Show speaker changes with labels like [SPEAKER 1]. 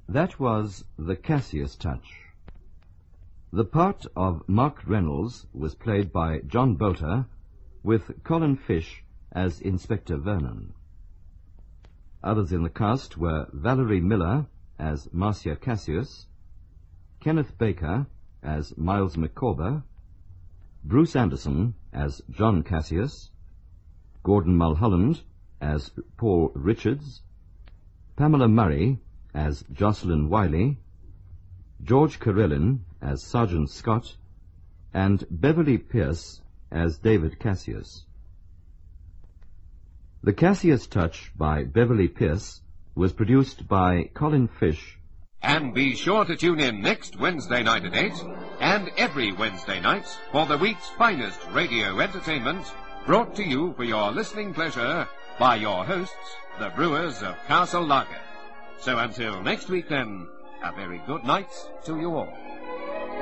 [SPEAKER 1] That was The Cassius Touch. The part of Mark Reynolds was played by John Bolter, with Colin Fish as Inspector Vernon. Others in the cast were Valerie Miller as Marcia Cassius, Kenneth Baker as Miles McCorber, Bruce Anderson as John Cassius, Gordon Mulholland as Paul Richards, Pamela Murray as Jocelyn Wiley, George Carillon as Sergeant Scott, and Beverly Pierce as David Cassius. The Cassius Touch by Beverly Pierce was produced by Colin Fish.
[SPEAKER 2] And be sure to tune in next Wednesday night at 8, and every Wednesday night for the week's finest radio entertainment, brought to you for your listening pleasure by your hosts, the Brewers of Castle Lager. So until next week then, a very good night to you all.